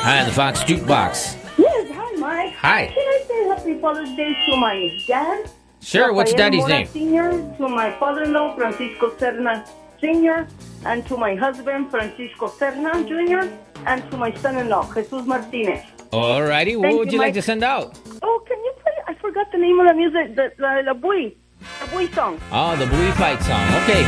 Hi, the Fox Jukebox. Yes, hi, Mike. Hi. Can I say Happy Father's Day to my dad? Sure, what's Rafael daddy's Mora name? Sr., to my father-in-law, Francisco Serna Sr., and to my husband, Francisco Serna Jr., and to my son-in-law, Jesus Martinez. Alrighty, what would you like to send out? Oh, can you play? I forgot the name of the music, the Bui song. Oh, the Bui Fight song. Okay.